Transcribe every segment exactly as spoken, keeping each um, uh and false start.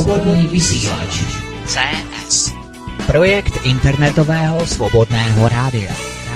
Svobodný vysílač C S. Projekt internetového svobodného rádia.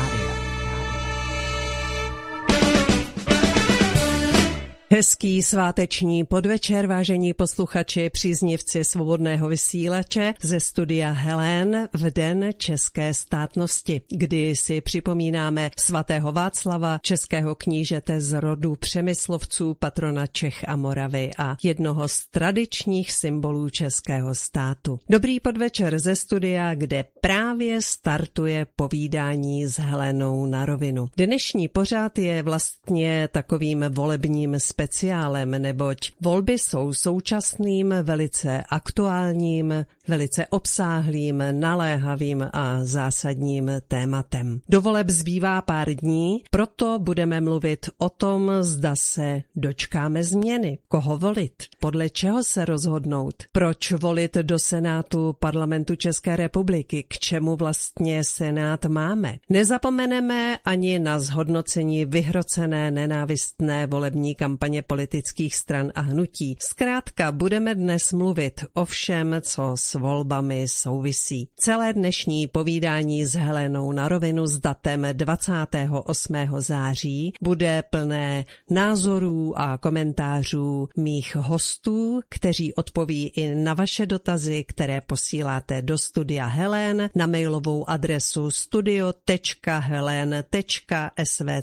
Hezký sváteční podvečer, vážení posluchači, příznivci svobodného vysílače ze studia Helén v den české státnosti, kdy si připomínáme svatého Václava, českého knížete z rodu Přemyslovců, patrona Čech a Moravy a jednoho z tradičních symbolů českého státu. Dobrý podvečer ze studia, kde právě startuje povídání s Helénou na rovinu. Dnešní pořad je vlastně takovým volebním speciálem, neboť volby jsou současným, velice aktuálním, velice obsáhlým, naléhavým a zásadním tématem. Do voleb zbývá pár dní, proto budeme mluvit o tom, zda se dočkáme změny, koho volit, podle čeho se rozhodnout, proč volit do Senátu Parlamentu České republiky, k čemu vlastně Senát máme. Nezapomeneme ani na zhodnocení vyhrocené nenávistné volební kampaně politických stran a hnutí. Zkrátka budeme dnes mluvit o všem, co s volbami souvisí. Celé dnešní povídání s Helenou na rovinu s datem dvacátého osmého září bude plné názorů a komentářů mých hostů, kteří odpoví i na vaše dotazy, které posíláte do studia Helén na mailovou adresu studio tečka helén tečka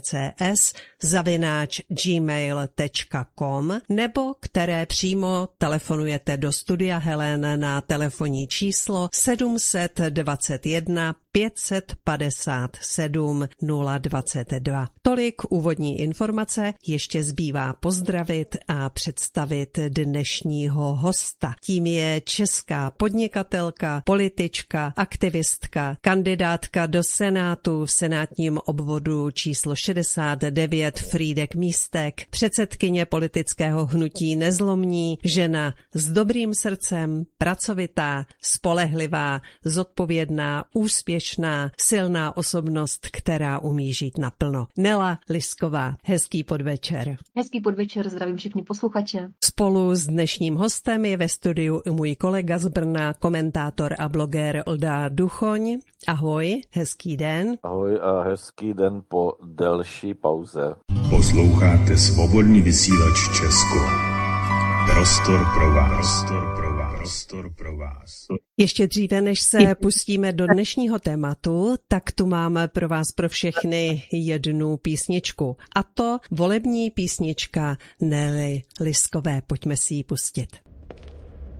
svcs zavináč gmail tečka com nebo které přímo telefonujete do studia Helén na telefonní číslo sedm set dvacet jedna pět set padesát sedm nula dvacet dva. Tolik úvodní informace, ještě zbývá pozdravit a představit dnešního hosta. Tím je česká podnikatelka, politička, aktivistka, kandidátka do Senátu v senátním obvodu číslo šedesát devět Frýdek Místek, předsedkyně politického hnutí Nezlomní, žena s dobrým srdcem, pracovitá, spolehlivá, zodpovědná, úspěšná, silná osobnost, která umí žít naplno. Nela Lisková, hezký podvečer. Hezký podvečer, zdravím všechny posluchače. Spolu s dnešním hostem je ve studiu i můj kolega z Brna, komentátor a bloger Olda Duchoň. Ahoj, hezký den. Ahoj a hezký den po delší pauze. Posloucháte Svobodný vysílač Česko. Prostor pro vás. Prostor pro vás. Prostor pro vás. Ještě dříve, než se pustíme do dnešního tématu, tak tu máme pro vás pro všechny jednu písničku. A to volební písnička Nely Liskové. Pojďme si ji pustit.